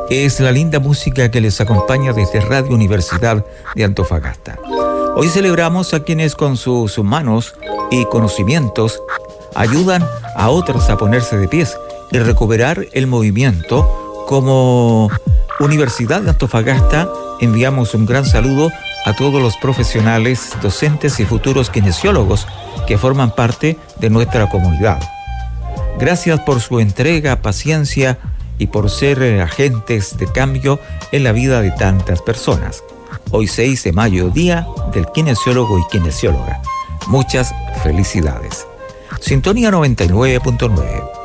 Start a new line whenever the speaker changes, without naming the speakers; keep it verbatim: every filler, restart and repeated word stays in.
Es la linda música que les acompaña desde Radio Universidad de Antofagasta. Hoy celebramos a quienes con sus manos y conocimientos ayudan a otros a ponerse de pies y recuperar el movimiento. Como Universidad de Antofagasta enviamos un gran saludo a todos los profesionales, docentes y futuros kinesiólogos que forman parte de nuestra comunidad. Gracias por su entrega, paciencia y por ser agentes de cambio en la vida de tantas personas. Hoy seis de mayo, Día del Kinesiólogo y Kinesióloga. Muchas felicidades. Sintonía noventa y nueve punto nueve.